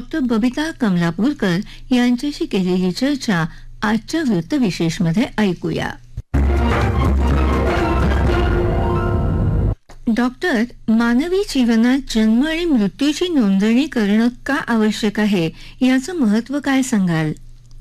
Doctor Babita कमलापूरकर यांच्याशी केलेली चर्चा आजच्या वृत्तविशेषमध्ये ऐकूया. डॉक्टर, मानवी जीवनात जन्म आणि मृत्यूची नोंदणी करणं का आवश्यक आहे याचं महत्व काय सांगाल?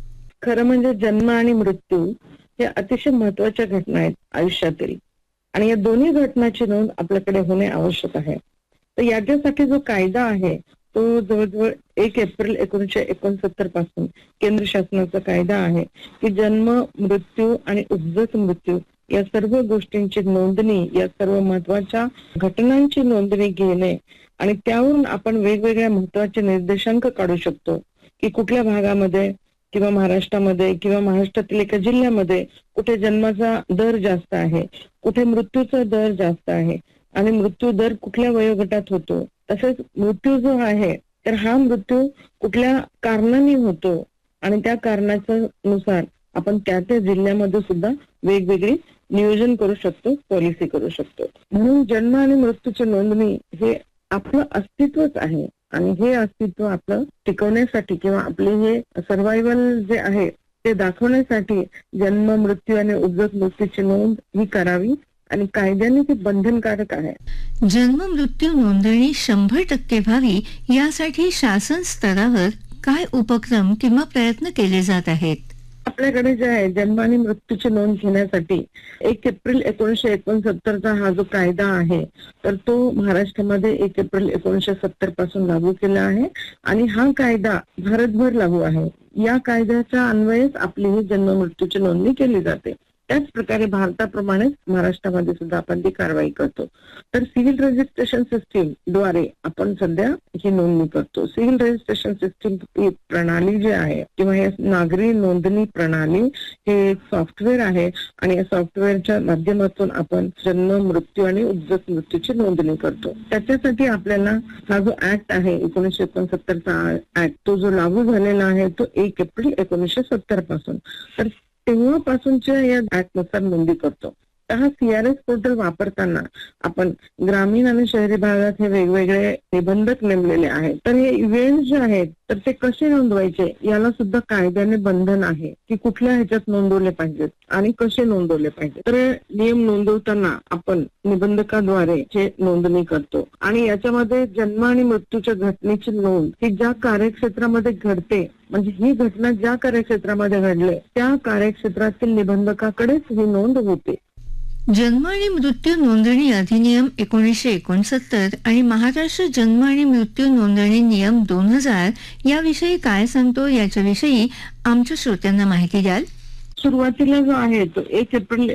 खरं म्हणजे जन्म आणि मृत्यू हे अतिशय महत्वाच्या घटना आहेत आयुष्यातील, आणि या दोन्ही घटनाची नोंद आपल्याकडे होणे आवश्यक आहे. तर याच्यासाठी जो कायदा आहे तो जवळजवळ 1 एप्रिल 1969 पासून केंद्र शासनाचा कायदा आहे की जन्म, मृत्यू आणि उपजत मृत्यू या सर्व गोष्टींची नोंदणी, या सर्व महत्वाच्या घटनांची नोंदणी घेणे आणि त्यावरून आपण वेगवेगळ्या महत्वाचे निर्देशांक काढू शकतो की कुठल्या भागामध्ये किंवा महाराष्ट्रामध्ये किंवा महाराष्ट्रातील एका जिल्ह्यामध्ये कुठे जन्माचा दर जास्त आहे, कुठे मृत्यूचा दर जास्त आहे आणि मृत्यू दर कुठल्या वयोगटात होतो. तसेच मृत्यू जो आहे तर हा मृत्यू कुठल्या कारणाने होतो आणि त्या कारणाच्या नुसार आपण त्या जिल्ह्यामध्ये सुद्धा वेगवेगळी नियोजन करू शकतो, पॉलिसी करू शकतो. म्हणून जन्म आणि मृत्यूची नोंदणी हे आपलं अस्तित्वच आहे आणि हे अस्तित्व आपलं टिकवण्यासाठी किंवा आपले हे सर्व्हायव्हल जे आहे ते दाखवण्यासाठी जन्म, मृत्यू आणि उपजत मृत्यूची नोंद ही करावी आणि कायद्याने ती बंधनकारक आहे. जन्म मृत्यू नोंदणी 100% व्हावी यासाठी शासन स्तरावर काय उपक्रम किंवा प्रयत्न केले जात आहेत? आपल्याकडे जे आहे जन्म आणि मृत्यूची नोंद घेण्यासाठी 1 एप्रिल 1969 हा जो कायदा आहे तर तो महाराष्ट्रामध्ये 1 एप्रिल 1970 पासून लागू केला आहे आणि हा कायदा भारतभर लागू आहे. या कायद्याच्या अन्वयेच आपली ही जन्म मृत्यूची नोंदणी केली जाते. त्याच प्रकारे भारताप्रमाणेच महाराष्ट्रामध्ये सुद्धा आपण ती कारवाई करतो. तर सिव्हिल रजिस्ट्रेशन सिस्टीम द्वारे आपण सध्या ही नोंदणी करतो. सिव्हिल रजिस्ट्रेशन सिस्टीम ही प्रणाली जी आहे किंवा हे नागरी नोंदणी प्रणाली हे एक सॉफ्टवेअर आहे आणि या सॉफ्टवेअरच्या माध्यमातून आपण जन्म, मृत्यू आणि उपजत मृत्यूची नोंदणी करतो. त्याच्यासाठी आपल्याला हा जो ऍक्ट आहे 1969 ऍक्ट तो जो लागू झालेला आहे तो 1 एप्रिल 1970 पासून, तर तेव्हापासूनच्या या ऍक्टनुसार नोंदी करतो. तर हा CRS पोर्टल वापरताना आपण ग्रामीण आणि शहरी भागात हे वेगवेगळे निबंधक नेमलेले आहेत. तर हे इव्हेंट जे आहेत तर ते कसे नोंदवायचे याला सुद्धा कायद्याने बंधन आहे की कुठल्या ह्याच्यात नोंदवले पाहिजेत आणि कसे नोंदवले पाहिजे. तर नियम नोंदवताना आपण निबंधकाद्वारे हे नोंदणी करतो आणि याच्यामध्ये जन्म आणि मृत्यूच्या घटनेची नोंद ही ज्या कार्यक्षेत्रामध्ये घडते, म्हणजे ही घटना ज्या कार्यक्षेत्रामध्ये घडले त्या कार्यक्षेत्रातील निबंधकाकडेच ही नोंद होते. जन्म आणि मृत्यू नोंदणी अधिनियम 1969 आणि महाराष्ट्र जन्म आणि मृत्यू नोंदणी नियम 2000 याविषयी काय सांगतो याच्याविषयी आमच्या श्रोत्यांना माहिती द्याल? सुरुवातीला जो आहे तो 1 एप्रिल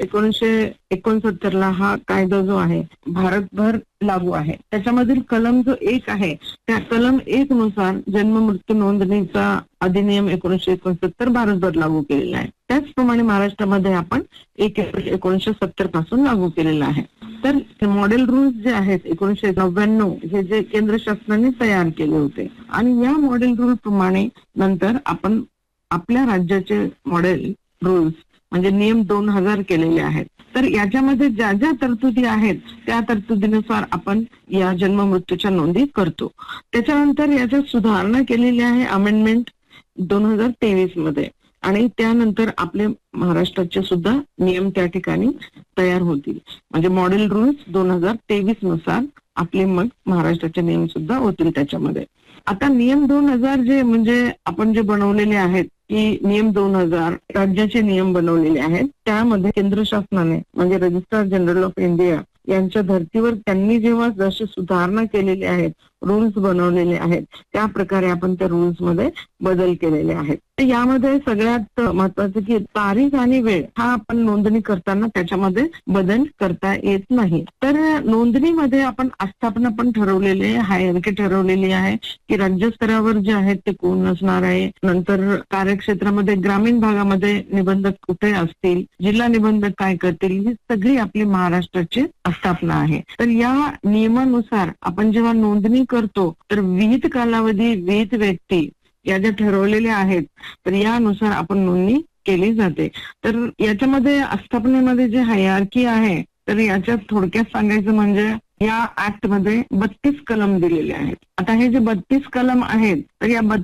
1969 हा कायदा जो आहे भारतभर लागू आहे. त्याच्यामधील कलम जो 1 आहे त्या कलम 1 नुसार जन्म मृत्यू नोंदणीचा अधिनियम 1969 भारतभर लागू केलेला आहे. त्याचप्रमाणे महाराष्ट्रामध्ये आपण 1 एप्रिल 1970 पासून लागू केलेला आहे. तर मॉडेल रूल्स जे आहेत 1999 हे जे केंद्र शासनाने तयार केले होते आणि या मॉडेल रूल प्रमाणे नंतर आपण आपल्या राज्याचे मॉडेल रूल्स म्हणजे नियम 2000 केलेले आहेत. तर याच्यामध्ये ज्या ज्या तरतुदी आहेत त्या तरतुदीनुसार आपण या जन्म मृत्यूच्या नोंदी करतो. त्याच्यानंतर याच्यात सुधारणा केलेली आहे अमेंडमेंट 2023 मध्ये आणि त्यानंतर आपले महाराष्ट्राचे सुद्धा नियम त्या ठिकाणी तयार होतील. म्हणजे मॉडेल रूल्स 2023 नुसार आपले मग महाराष्ट्राचे नियम सुद्धा होतील त्याच्यामध्ये. आता नियम 2000 जे म्हणजे आपण जे बनवलेले आहेत की नियम 2000 राज्याचे नियम बनवलेले आहेत त्यामध्ये केंद्र शासनाने म्हणजे रजिस्ट्रार जनरल ऑफ इंडिया यांच्या धर्तीवर त्यांनी जेव्हा जशी सुधारणा केलेली आहेत, रूल्स बनवलेले आहेत त्या प्रकारे आपण त्या रूल्स मध्ये बदल केलेले आहेत. तर यामध्ये सगळ्यात महत्वाचं की तारीख आणि वेळ हा आपण नोंदणी करताना त्याच्यामध्ये बदल करता येत नाही. तर नोंदणीमध्ये आपण आस्थापना पण ठरवलेली आहे, हायरार्की ठरवलेली आहे की राज्यस्तरावर जे आहेत ते कोण असणार आहे, नंतर कार्यक्षेत्रामध्ये ग्रामीण भागामध्ये निबंधक कुठे असतील, जिल्हा निबंधक काय करतील, ही सगळी आपली महाराष्ट्राची आस्थापना आहे. तर या नियमानुसार आपण जेव्हा नोंदणी करतो तर विहित कालावधी, विहित व्यक्ती या ज्या ठरवलेल्या आहेत तर यानुसार आपण नोंदणी केली जाते. तर याच्यामध्ये आस्थापनेमध्ये जे हायरार्की आहे तर याच्यात थोडक्यात सांगायचं म्हणजे या ऍक्ट मध्ये 32 कलम दिलेले आहेत. आता हे जे 32 कलम आहेत तर या